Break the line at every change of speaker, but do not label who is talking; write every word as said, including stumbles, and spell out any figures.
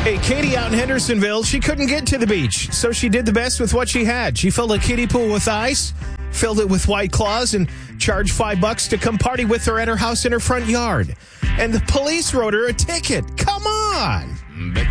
Hey, Katie out in Hendersonville, she couldn't get to the beach, so she did the best with what she had. She filled a kiddie pool with ice, filled it with White Claws, and charged five bucks to come party with her at her house in her front yard. And the police wrote her a ticket. Come on!